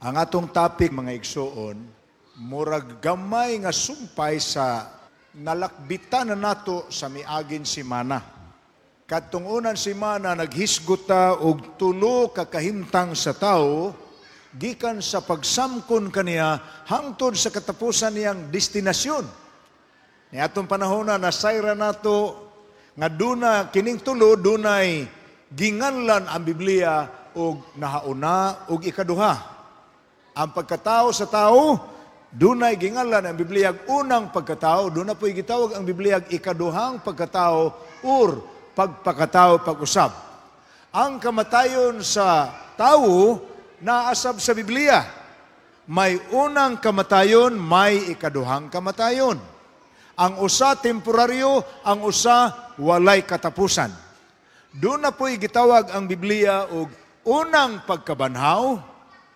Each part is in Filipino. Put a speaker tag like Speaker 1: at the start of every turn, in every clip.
Speaker 1: Ang atong topic, mga igsoon, murag gamay nga sumpay sa nalakbitan na nato sa miagin simana. Katong unan simana naghisguta og tulo ka kahimtang sa tao gikan sa pagsamkon kaniya hangtod sa katapusan niyang destinasyon. Ni atong panahon na nasayra nato nga duna kining tulo dunay ginganlan ang Biblia og nahauna og ikaduha. Ang pagkatao sa tao, dunay gingalan ang Biblia unang pagkatao, duna po'y gitawag ang Biblia ikaduhang pagkatao or pagpakatao pag-usab. Ang kamatayon sa tao naasab sa Biblia. May unang kamatayon, may ikaduhang kamatayon. Ang usa temporaryo, ang usa walay katapusan. Duna po'y gitawag ang Biblia og unang pagkabanhaw,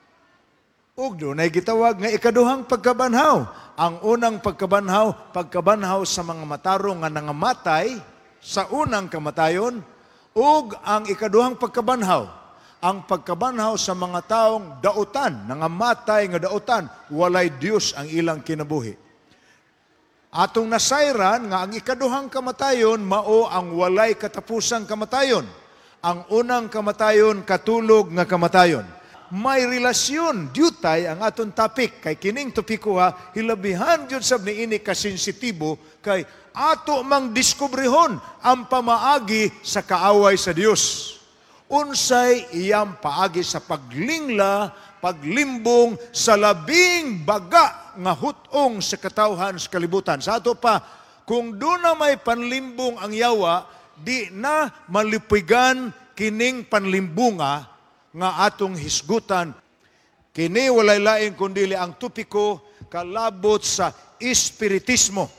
Speaker 1: ug dunay gitawag nga ikaduhang pagkabanhaw. Ang unang pagkabanhaw sa mga matarong nga nangamatay sa unang kamatayon, ug ang ikaduhang pagkabanhaw, ang pagkabanhaw sa mga taong dautan, nangamatay nga dautan, walay Dios ang ilang kinabuhi. Atong nasayran nga ang ikaduhang kamatayon mao ang walay katapusang kamatayon. Ang unang kamatayon katulog nga kamatayon. May relasyon, dyutay ang aton topic. Kay kining topiko hilabihan jud sab niini kasensitibo kay ato mang diskubrihon ang pamaagi sa kaaway sa Dios. Unsay iyang paagi sa paglingla, paglimbong sa labing baga nga hutong sa katawhan sa kalibutan. Sa ato pa, kung doon na may panlimbong ang yawa, di na malipigan kining panlimbunga nga atong hisgutan. Kini walay lain kundili ang topiko kalabot sa espiritismo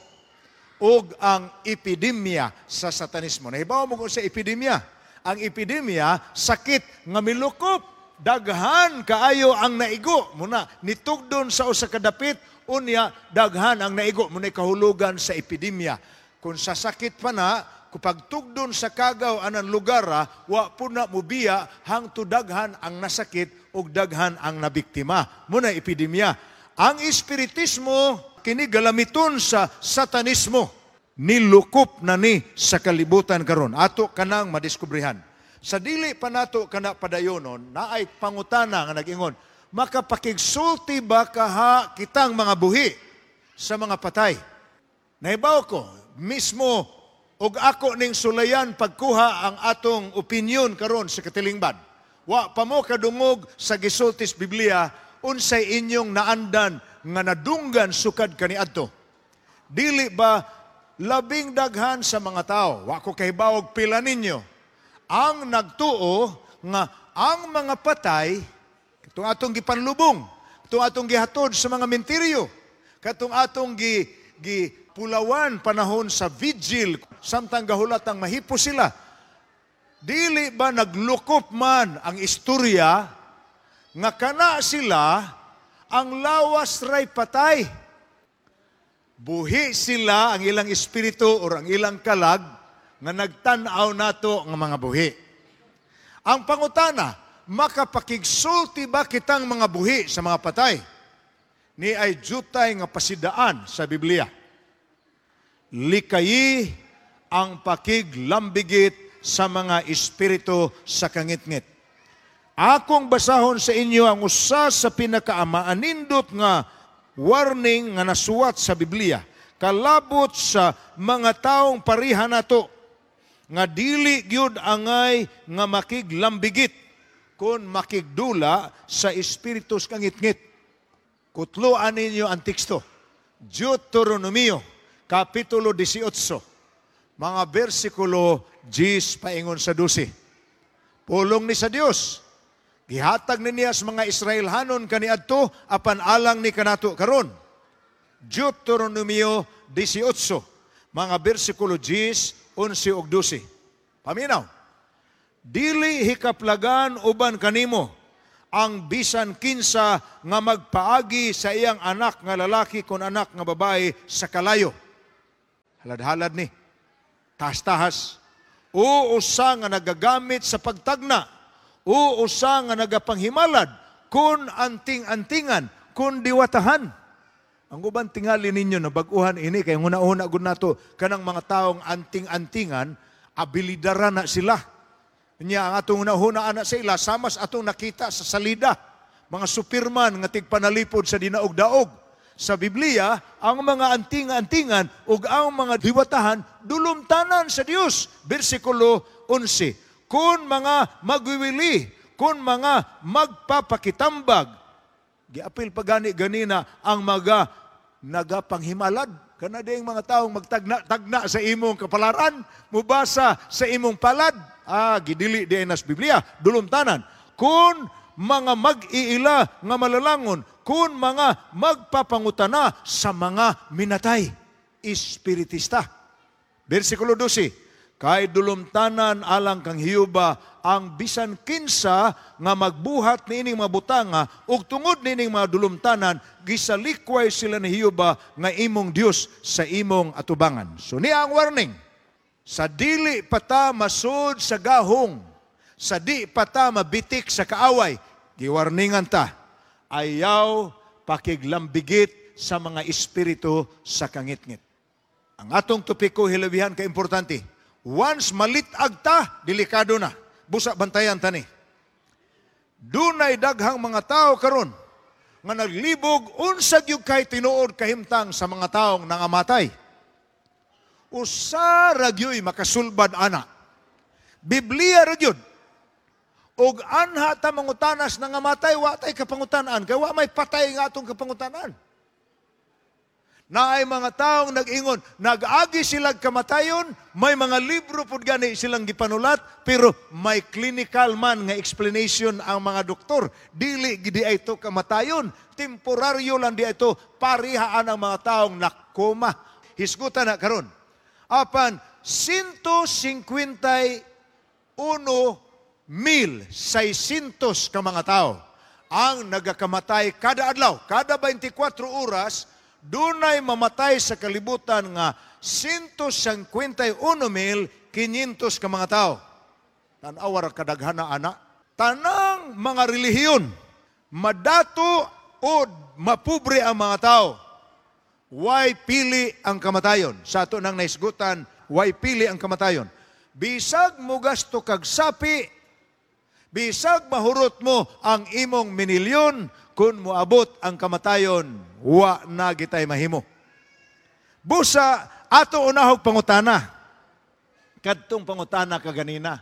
Speaker 1: ug ang epidemya sa satanismo. Nahibaw mo kung sa epidemya. Ang epidemya, sakit nga milukop. Daghan kaayo ang naigo. Muna, nitugdon sa usa ka dapit, unya daghan ang naigo. Muna kahulugan sa epidemya. Kung sa sakit pa na, kapag tugdon sa kagaw anang lugar, wa po na mubiya hangtod daghan ang nasakit o daghan ang nabiktima. Muna epidemya. Ang espiritismo, kinigalamiton sa satanismo. Nilukop na ni sa kalibutan karon. Ato kanang madiskubrihan. Sa dili pa nato kana padayonon, naay pangutana nga nag-ingon, makapakigsulti ba kaha kitang mga buhi sa mga patay? Nahibaw ko, mismo og ako ning sulayan pagkuha ang atong opinion karon sa katilingban. Wa pa mo kadungog sa gisultis Biblia unsay inyong naandan nga nadunggan sukad kaniadto. Dili ba labing daghan sa mga tao, wa ko kahibawog pila ninyo, ang nagtuo nga ang mga patay katong atong gipanlubong, katong atong gihatod sa mga mentiryo, katong atong pulawan panahon sa vigil, samtang gahulatang mahipo sila. Dili ba naglukop man ang istorya nga kana sila ang lawas ray patay? Buhi sila ang ilang espiritu o ang ilang kalag nga nagtanaw nato ng mga buhi. Ang pangutana, makapakigsulti ba kitang mga buhi sa mga patay? Ni ay jutay nga pasidaan sa Biblia. Likayi ang pakiglambigit sa mga espiritu sa kangitngit. Akong basahon sa inyo ang usa sa pinakaamaanindot nga warning nga nasuwat sa Biblia. Kalabot sa mga taong pariha nato nga dili gyud angay nga makiglambigit kun makigdula sa espiritu sa kangitngit. Kutloan ninyo ang teksto. Deuteronomio Kapitulo 18, mga versikulo 10 paingon sa 12. Pulong ni sa Dios. Gihatag ni niya sa mga Israelhanon kaniadto apan alang ni kanato karon. Deuteronomio 18, mga versikulo 10, 11 ug 12. Paminaw. Dili hikaplagan uban kanimo ang bisan kinsa nga magpaagi sa iyang anak nga lalaki kon anak nga babae sa kalayo. Halad-halad ni. Tahas-tahas. O usa nga nagagamit sa pagtagna. O usa nga nagapanghimalad. kun anting-antingan, kun diwatahan. Ang uban tingali ninyo na baguhan ini, kaya una-una gud nato, kanang mga taong anting-antingan, abilidara na sila. Nya ang atong una-una na sila, samas atong nakita sa salida, mga superman nga tigpanalipod sa dinaog-daog. Sa Biblia, ang mga anting-antingan ug ang mga diwatahan dulumtanan sa Dios. Bersikulo 11. Kung mga magwiwili, kung mga magpapakitambag, giapil pa ganina ang mga nagapanghimalad. Kana ding mga taong magtagna-tagna sa imong kapalaran, mubasa sa imong palad. Gidili di nas Biblia, dulumtanan. Kung mga mag-iila nga malalangon, kung mga magpapangutana sa mga minatay, espiritista. Versikulo 12, kay dulumtanan alang kang Hiyuba ang bisan kinsa nga magbuhat niining mga butanga ug tungod niining mga dulumtanan gisalikway sila ni Hiyuba nga imong Dios sa imong atubangan. So niya ang warning. Sa dili pata masud sa gahong, sa di pata mabitik sa kaaway, giwarningan ta. Ayaw pakiglambigit sa mga espiritu sa kangit-ngit. Ang atong topiko hilabihan ka importante. Once malitag ta, delikado na. Busa bantayan ta ni. Dunay daghang mga tao karon nga naglibog unsag yung kay tinuod kahimtang sa mga taong nangamatay. Usa ra gyoy makasulbad ana. Biblia ra gyud. Og anha ta mangutanas nga matay, wa tay kapangutan-an. Kaya wa may patay nga atong kapangutan-an. Na ay mga taong nag-ingon, nag-agi silang kamatayon, may mga libro pud gani silang gipanulat, pero may clinical man nga explanation ang mga doktor. Dili gidi ito kamatayon, temporaryo lang di ito, parihaan ang mga taong nakoma. Hisgutan na karon. Apan 151,600 ka mga tao ang nagakamatay kada adlaw, kada 24 oras, dunay mamatay sa kalibutan nga 151,500 ka mga tao. Tan-awar kadaghana ana. Tanang mga relihiyon, madato o mapubre ang mga tao. Why pili ang kamatayon? Sa ato nang naisgutan, why pili ang kamatayon? Bisag mo gasto kag sapi, bisag mahurot mo ang imong minilyon, kung moabot ang kamatayon, wa na gitay mahimo. Busa, ato unahog pangutana. Kadtong pangutana kaganina.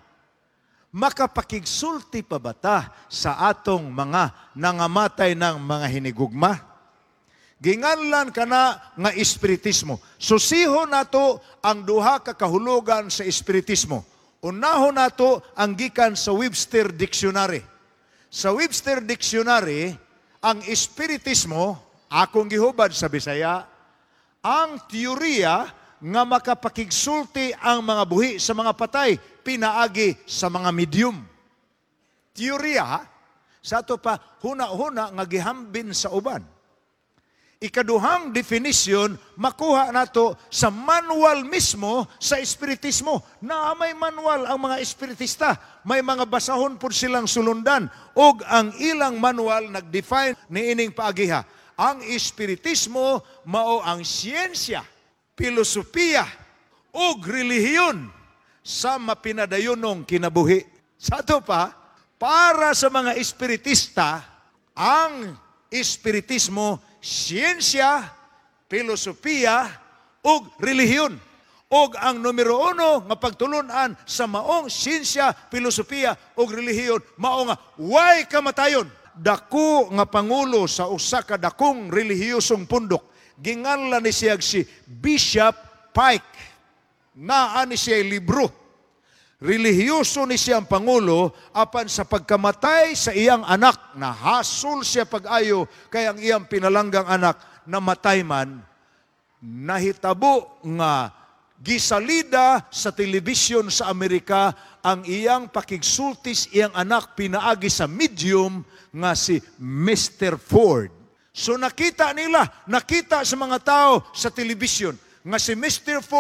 Speaker 1: Makapakigsulti pa ba ta sa atong mga nangamatay ng mga hinigugma? Ginganlan ka na nga espiritismo. Susiho nato ang duha ka kahulugan sa espiritismo. Unaho nato ang gikan sa Webster Dictionary. Sa Webster Dictionary, ang espiritismo, akong gihubad sa Bisaya, ang teorya nga makapakigsulti ang mga buhi sa mga patay, pinaagi sa mga medium. Teorya, sa ito pa, huna-huna nga gihambin sa uban. Ikaduhang definition, makuha nato sa manual mismo sa espiritismo. Na may manual ang mga espiritista. May mga basahon po silang sulundan. Og ang ilang manual nag-define ni ining paagiha. Ang espiritismo mao ang siyensya, filosofiya, og relihiyon sa mapinadayunong kinabuhi. Sa ito pa, para sa mga espiritista, ang espiritismo siyensya, filosofiya, ug relihiyon. Ug ang numero 1 nga pagtulunan sa maong siyensya, filosofiya, ug relihiyon, mao nga way kamatayon. Dako nga pangulo sa usa ka dakong relihiyosong pundok, ginganlan ni siya si Bishop Pike. Naa ni siya libro. Relihiyoso ni siyang pangulo apan sa pagkamatay sa iyang anak, nahasol siya pag-ayo kay ang iyang pinalanggang anak namatay man, nahitabo nga gisalida sa telebisyon sa Amerika ang iyang pakigsultis iyang anak pinaagi sa medium nga si Mr. Ford. So nakita sa mga tao sa telebisyon nga si Mr. Ford